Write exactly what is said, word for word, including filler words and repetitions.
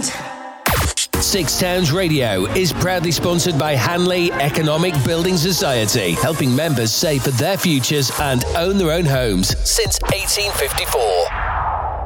England. Six Towns Radio is proudly sponsored by Hanley Economic Building Society, helping members save for their futures and own their own homes since eighteen fifty-four.